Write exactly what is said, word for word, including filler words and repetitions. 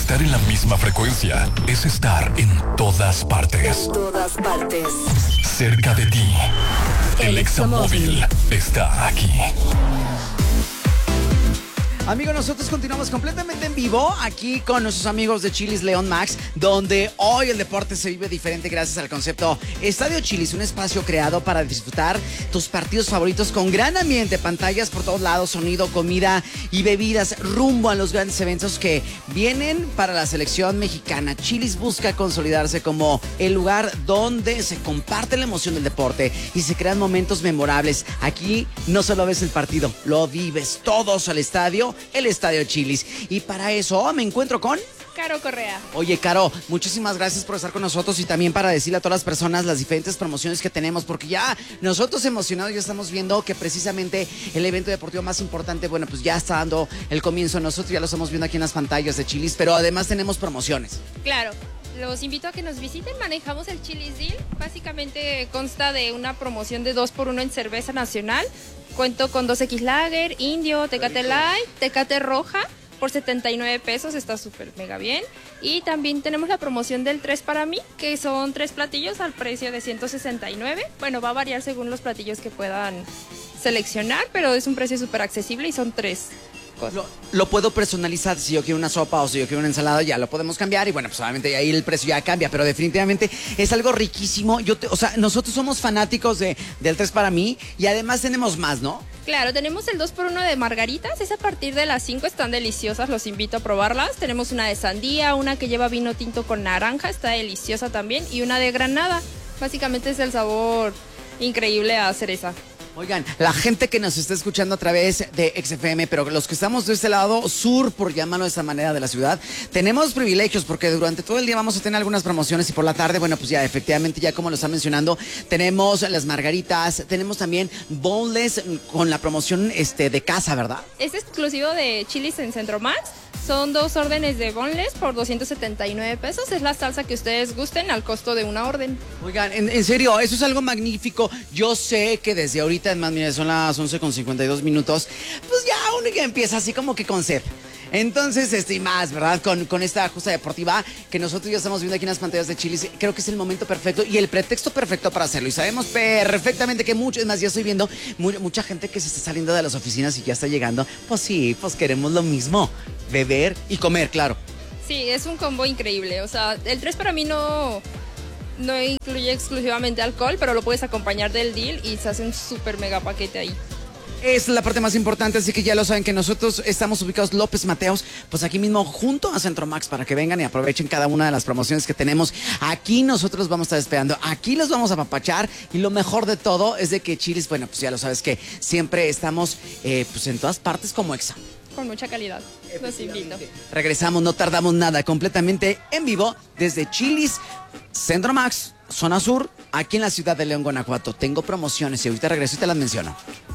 Estar en la misma frecuencia es estar en todas partes. En todas partes. Cerca de ti. El Examóvil está aquí. Amigos, nosotros continuamos completamente en vivo aquí con nuestros amigos de Chili's León Max, donde hoy el deporte se vive diferente gracias al concepto Estadio Chili's, un espacio creado para disfrutar tus partidos favoritos con gran ambiente, pantallas por todos lados, sonido, comida y bebidas rumbo a los grandes eventos que vienen para la selección mexicana. Chili's busca consolidarse como el lugar donde se comparte la emoción del deporte y se crean momentos memorables. Aquí no solo ves el partido, lo vives todos al estadio. El Estadio Chili's. Y para eso me encuentro con Caro Correa. Oye, Caro, muchísimas gracias por estar con nosotros y también para decirle a todas las personas las diferentes promociones que tenemos, porque ya nosotros emocionados ya estamos viendo que precisamente el evento deportivo más importante, bueno, pues ya está dando el comienzo. Nosotros ya lo estamos viendo aquí en las pantallas de Chili's, pero además tenemos promociones. Claro. Los invito a que nos visiten, manejamos el Chili's Deal. Básicamente consta de una promoción de dos por uno en cerveza nacional. Cuento con dos equis Lager, Indio, Tecate Light, Tecate Roja por setenta y nueve pesos, está súper mega bien. Y también tenemos la promoción del tres para mí, que son tres platillos al precio de ciento sesenta y nueve. Bueno, va a variar según los platillos que puedan seleccionar, pero es un precio súper accesible y son tres. Lo, lo puedo personalizar. Si yo quiero una sopa o si yo quiero una ensalada, ya lo podemos cambiar. Y bueno, pues obviamente ahí el precio ya cambia. Pero definitivamente es algo riquísimo. Yo te, o sea, nosotros somos fanáticos de, del tres para mí. Y además tenemos más, ¿no? Claro, tenemos el dos por uno de margaritas. Es a partir de las cinco, están deliciosas. Los invito a probarlas. Tenemos una de sandía, una que lleva vino tinto con naranja. Está deliciosa también. Y una de granada. Básicamente es el sabor increíble a cereza. Oigan, la gente que nos está escuchando a través de X F M, pero los que estamos de este lado sur, por llamarlo de esta manera, de la ciudad, tenemos privilegios porque durante todo el día vamos a tener algunas promociones y por la tarde, bueno, pues ya efectivamente, ya como lo está mencionando, tenemos las margaritas, tenemos también boneless con la promoción este, de casa, ¿verdad? Es exclusivo de Chili's en Centro Max. Son dos órdenes de boneless por doscientos setenta y nueve pesos. Es la salsa que ustedes gusten al costo de una orden. Oigan, en, en serio, eso es algo magnífico. Yo sé que desde ahorita, además, mira, son las once con cincuenta y dos minutos, pues ya uno ya empieza así como que con sed. Entonces, este y más, ¿verdad? Con, con esta justa deportiva que nosotros ya estamos viendo aquí en las pantallas de Chili's, creo que es el momento perfecto y el pretexto perfecto para hacerlo. Y sabemos perfectamente que mucho, es más, ya estoy viendo muy, mucha gente que se está saliendo de las oficinas y ya está llegando. Pues sí, pues queremos lo mismo, beber y comer, claro. Sí, es un combo increíble. O sea, el tres para mí no, no incluye exclusivamente alcohol, pero lo puedes acompañar del deal y se hace un súper mega paquete ahí. Es la parte más importante, así que ya lo saben que nosotros estamos ubicados López Mateos, pues aquí mismo junto a Centro Max para que vengan y aprovechen cada una de las promociones que tenemos. Aquí nosotros vamos a estar esperando, aquí los vamos a apapachar y lo mejor de todo es de que Chili's, bueno, pues ya lo sabes que siempre estamos eh, pues en todas partes como Exa. Con mucha calidad, los invito. Regresamos, no tardamos nada, completamente en vivo desde Chili's Centro Max, zona sur, aquí en la ciudad de León, Guanajuato. Tengo promociones y ahorita regreso y te las menciono.